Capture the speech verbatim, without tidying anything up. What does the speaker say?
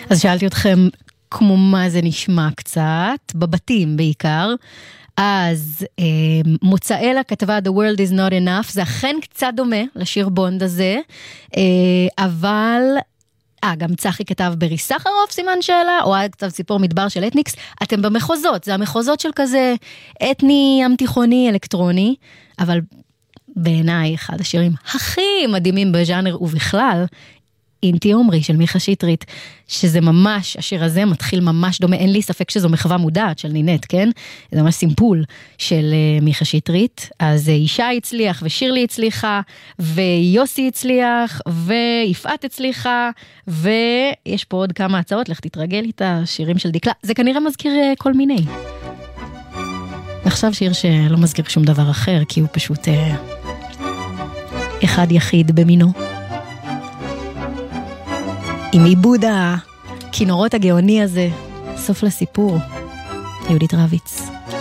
אז שאלתי אתכם כמו מה זה נשמע קצת, בבתים בעיקר, אז אה, מוצאלה כתבה The World is not enough, זה אכן קצת דומה לשיר בונד הזה, אה, אבל... אה, גם צחי כתב ברי סחרוף, סימן שאלה, או היה כתב ציפור מדבר של אתניקס, אתם במחוזות, זה המחוזות של כזה אתני, ים תיכוני, אלקטרוני, אבל בעיניי אחד השירים הכי מדהימים בז'אנר ובכלל, אינטי עומרי של מיכה שטרית, שזה ממש, השיר הזה מתחיל ממש דומה, אין לי ספק שזו מחווה מודעת של נינט, כן? זה ממש סימפול של uh, מיכה שטרית, אז uh, אישה הצליח, ושירלי הצליחה, ויוסי הצליח, ויפעת הצליחה, ויש פה עוד כמה הצעות, לך תתרגל איתה, שירים של דקלה, זה כנראה מזכיר uh, כל מיני. עכשיו שיר שלא מזכיר שום דבר אחר, כי הוא פשוט uh, אחד יחיד במינו. עם עיבוד הכינורות הגאוני הזה, סוף לסיפור, יהודית רביץ.